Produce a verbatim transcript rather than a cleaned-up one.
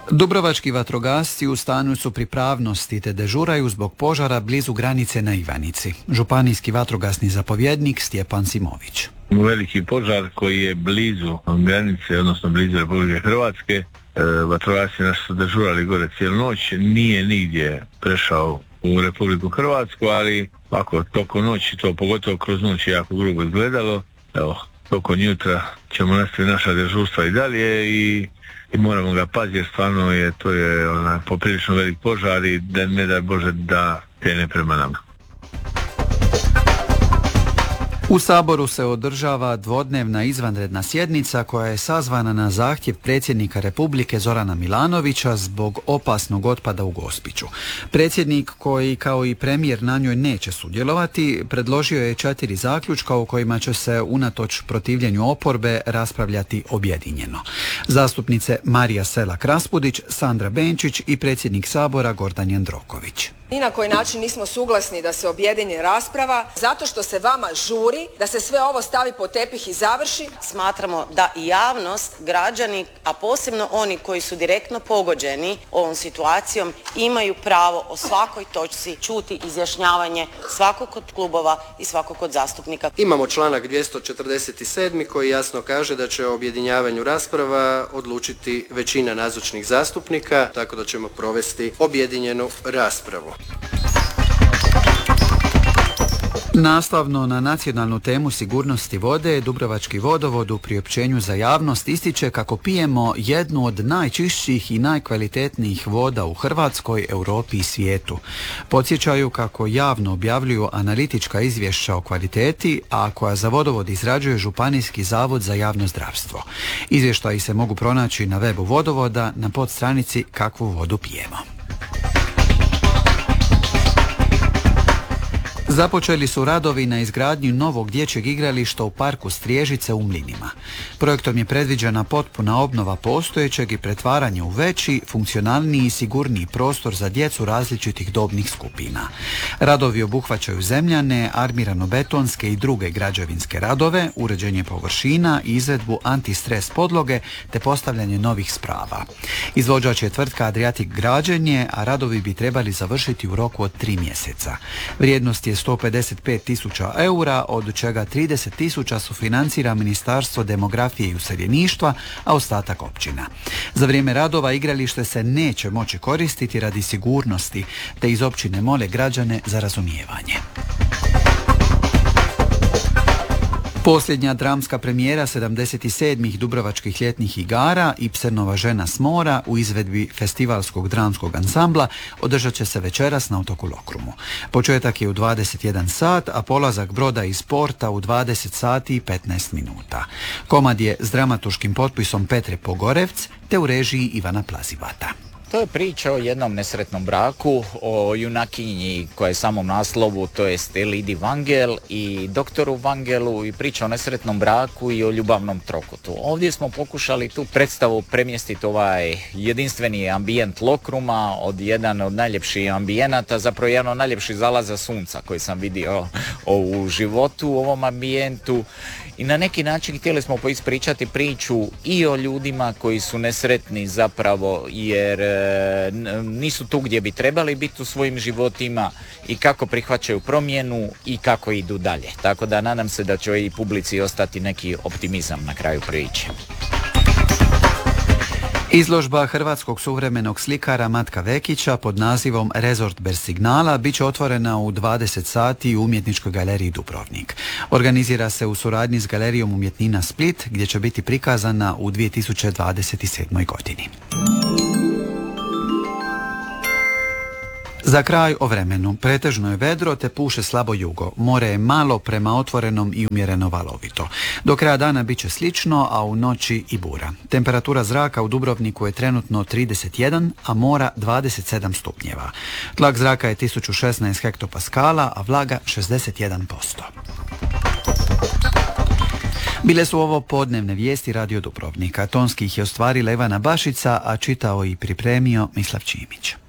Dubrovački vatrogasci u stanju su pripravnosti te dežuraju zbog požara blizu granice na Ivanici. Županijski vatrogasni zapovjednik Stjepan Simović. Veliki požar koji je blizu granice, odnosno blizu Republike Hrvatske. Vatrogasci naši su dežurali gore cijelu noć, nije nigdje prešao u Republiku Hrvatsku, ali ako tokom noći, to pogotovo kroz noć je jako grubo izgledalo. Evo, tokom jutra ćemo nastaviti naša dežurstva i dalje i i moramo ga paziti jer stvarno je to je onaj poprilično velik požar i da ne daj Bože da krene prema nama. U Saboru se održava dvodnevna izvanredna sjednica koja je sazvana na zahtjev predsjednika Republike Zorana Milanovića zbog opasnog otpada u Gospiću. Predsjednik, koji kao i premijer na njoj neće sudjelovati, predložio je četiri zaključka u kojima će se unatoč protivljenju oporbe raspravljati objedinjeno. Zastupnice Marija Selak-Raspudić, Sandra Benčić i predsjednik Sabora Gordan Jandroković. Ni na koji način nismo suglasni da se objedini rasprava, zato što se vama žuri da se sve ovo stavi pod tepih i završi. Smatramo da i javnost, građani, a posebno oni koji su direktno pogođeni ovom situacijom, imaju pravo o svakoj točci čuti izjašnjavanje svakog od klubova i svakog od zastupnika. Imamo članak dvjesto četrdeset sedam koji jasno kaže da će o objedinjavanju rasprava odlučiti većina nazočnih zastupnika, tako da ćemo provesti objedinjenu raspravu. Nastavno na nacionalnu temu sigurnosti vode, Dubrovački vodovod u priopćenju za javnost ističe kako pijemo jednu od najčišćih i najkvalitetnijih voda u Hrvatskoj, Europi i svijetu. Podsjećaju kako javno objavljuju analitička izvješća o kvaliteti, a koja za vodovod izrađuje Županijski zavod za javno zdravstvo. Izvještaji se mogu pronaći na webu vodovoda na podstranici Kakvu vodu pijemo. Započeli su radovi na izgradnji novog dječjeg igrališta u parku Striježice u Mlinima. Projektom je predviđena potpuna obnova postojećeg i pretvaranje u veći, funkcionalniji i sigurniji prostor za djecu različitih dobnih skupina. Radovi obuhvaćaju zemljane, armirano-betonske i druge građevinske radove, uređenje površina, izvedbu antistres podloge te postavljanje novih sprava. Izvođač je tvrtka Adriatic građenje, a radovi bi trebali završiti u roku od tri mjeseca. Vrijednost je sto pedeset pet tisuća eura, od čega trideset tisuća sufinancira Ministarstvo demografije i useljeništva, a ostatak općina. Za vrijeme radova igralište se neće moći koristiti radi sigurnosti, te iz općine mole građane za razumijevanje. Posljednja dramska premijera sedamdeset sedmih Dubrovačkih ljetnih igara Ibsenova Žena s mora u izvedbi festivalskog dramskog ansambla održat će se večeras na otoku Lokrumu. Početak je u dvadeset jedan sat, a polazak broda iz porta u dvadeset sati i petnaest minuta. Komad je s dramaturškim potpisom Petre Pogorevc te u režiji Ivana Plazivata. To je priča o jednom nesretnom braku, o junakinji koja je samom naslovu, to jest Lidi Vangel i doktoru Vangelu, i priča o nesretnom braku i o ljubavnom trokutu. Ovdje smo pokušali tu predstavu premjestiti ovaj jedinstveni ambijent Lokruma, od jedan od najljepših ambijenata, zapravo jedan od najljepših zalaza sunca koji sam vidio u životu u ovom ambijentu. I na neki način htjeli smo ispričati priču i o ljudima koji su nesretni zapravo jer e, nisu tu gdje bi trebali biti u svojim životima i kako prihvaćaju promjenu i kako idu dalje. Tako da nadam se da će i publici ostati neki optimizam na kraju priče. Izložba hrvatskog suvremenog slikara Matka Vekića pod nazivom Rezort bez signala bit će otvorena u dvadeset sati u Umjetničkoj galeriji Dubrovnik. Organizira se u suradnji s Galerijom umjetnina Split, gdje će biti prikazana u dvije tisuće dvadeset sedmoj godini. Za kraj o vremenu. Pretežno je vedro te puše slabo jugo. More je malo prema otvorenom i umjereno valovito. Do kraja dana bit će slično, a u noći i bura. Temperatura zraka u Dubrovniku je trenutno trideset jedan, a mora dvadeset sedam stupnjeva. Tlak zraka je tisuću šesnaest hektopaskala, a vlaga šezdeset jedan posto. Bile su ovo podnevne vijesti Radio Dubrovnika. Tonski ih je ostvarila Ivana Bašica, a čitao i pripremio Mislav Čimić.